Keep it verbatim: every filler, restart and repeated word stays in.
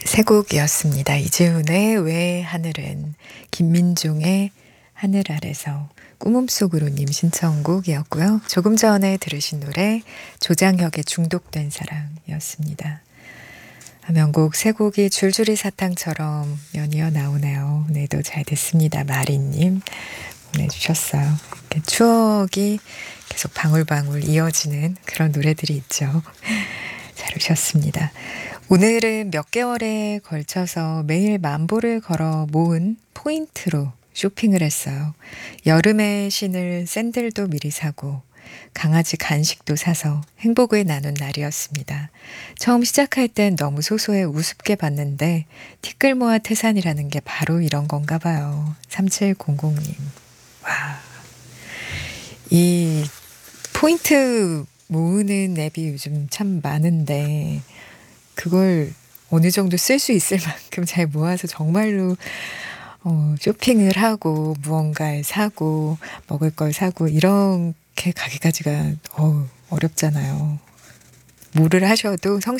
세 곡이었습니다. 이재훈의 왜 하늘은, 김민종의 하늘 아래서, 꿈음속으로님 신청곡이었고요. 조금 전에 들으신 노래 조장혁의 중독된 사랑이었습니다. 명곡 세 곡이 줄줄이 사탕처럼 연이어 나오네요. 오늘도 잘 됐습니다. 마리님 보내주셨어요. 이렇게 추억이 계속 방울방울 이어지는 그런 노래들이 있죠. 잘 오셨습니다. 오늘은 몇 개월에 걸쳐서 매일 만보를 걸어 모은 포인트로 쇼핑을 했어요. 여름에 신을 샌들도 미리 사고 강아지 간식도 사서 행복을 나눈 날이었습니다. 처음 시작할 땐 너무 소소해 우습게 봤는데 티끌모아 태산이라는 게 바로 이런 건가 봐요. 삼칠공공님. 와, 이 포인트 모으는 앱이 요즘 참 많은데 그걸 어느 정도 쓸 수 있을 만큼 잘 모아서 정말로 어, 쇼핑을 하고 무언가를 사고 먹을 걸 사고 이렇게 가기까지가 어, 어렵잖아요. 뭐를 하셔도 성